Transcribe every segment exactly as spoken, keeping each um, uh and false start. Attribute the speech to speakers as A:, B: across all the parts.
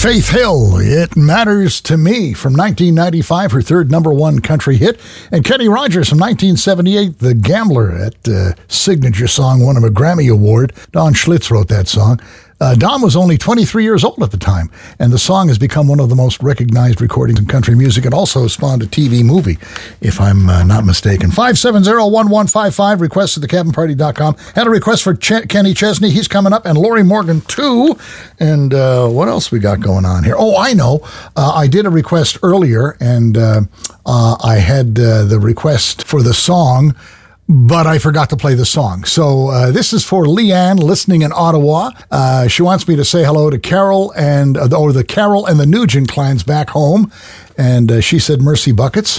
A: Faith Hill, It Matters to Me, from nineteen ninety-five, her third number one country hit. And Kenny Rogers from nineteen seventy-eight, The Gambler, that uh, signature song won him a Grammy Award. Don Schlitz wrote that song. Uh, Don was only twenty-three years old at the time, and the song has become one of the most recognized recordings in country music. It also spawned a T V movie, if I'm uh, not mistaken. five seven zero, one one five five, request at the cabin party dot com. Had a request for Ch- Kenny Chesney. He's coming up, and Lori Morgan, too. And uh, what else we got going on here? Oh, I know. Uh, I did a request earlier, and uh, uh, I had uh, the request for the song, but I forgot to play the song. So uh, this is for Leanne, listening in Ottawa. Uh, she wants me to say hello to Carol and uh, or the Carol and the Nugent clans back home. And uh, she said Mercy Buckets.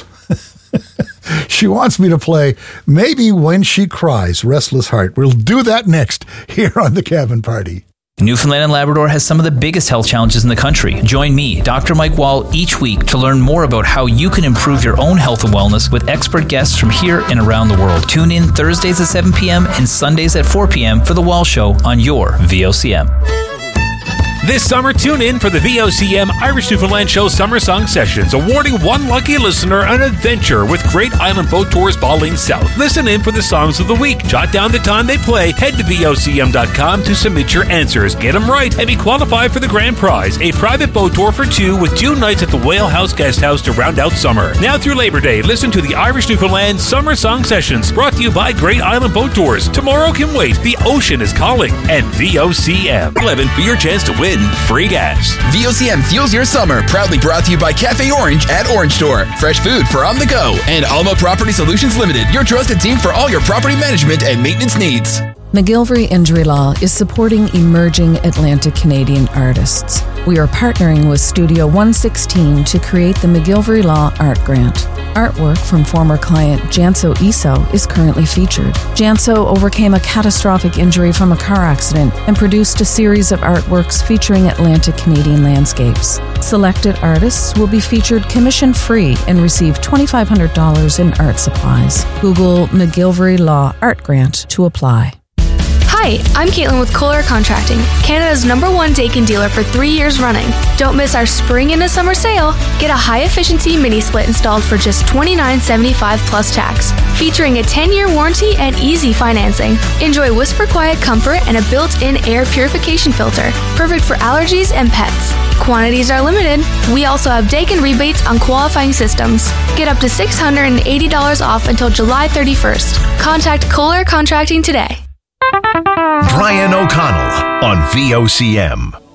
A: She wants me to play Maybe When She Cries, Restless Heart. We'll do that next here on The Cabin Party.
B: Newfoundland and Labrador has some of the biggest health challenges in the country. Join me, Doctor Mike Wall, each week to learn more about how you can improve your own health and wellness with expert guests from here and around the world. Tune in Thursdays at seven p.m. and Sundays at four p.m. for The Wall Show on your V O C M.
C: This summer, tune in for the V O C M Irish Newfoundland Show Summer Song Sessions, awarding one lucky listener an adventure with Great Island Boat Tours Baling South. Listen in for the songs of the week. Jot down the time they play. Head to V O C M dot com to submit your answers. Get them right and be qualified for the grand prize, a private boat tour for two with two nights at the Whale House Guest House to round out summer. Now through Labor Day, listen to the Irish Newfoundland Summer Song Sessions, brought to you by Great Island Boat Tours. Tomorrow can wait. The ocean is calling. And V O C M. eleven for your chance to win free gas.
D: V O C M fuels your summer, proudly brought to you by Cafe Orange at Orange Store. Fresh food for on the go. And Alma Property Solutions Limited, your trusted team for all your property management and maintenance needs.
E: McGillivray Injury Law is supporting emerging Atlantic Canadian artists. We are partnering with Studio one sixteen to create the McGillivray Law Art Grant. Artwork from former client Janso Iso is currently featured. Janso overcame a catastrophic injury from a car accident and produced a series of artworks featuring Atlantic Canadian landscapes. Selected artists will be featured commission-free and receive twenty-five hundred dollars in art supplies. Google McGillivray Law Art Grant to apply.
F: Hi, I'm Caitlin with Kohler Contracting, Canada's number one Daikin dealer for three years running. Don't miss our spring into summer sale. Get a high-efficiency mini-split installed for just twenty-nine dollars and seventy-five cents plus tax, featuring a ten-year warranty and easy financing. Enjoy whisper quiet comfort and a built-in air purification filter, perfect for allergies and pets. Quantities are limited. We also have Daikin rebates on qualifying systems. Get up to six hundred eighty dollars off until July thirty-first. Contact Kohler Contracting today.
G: Brian O'Connell on V O C M.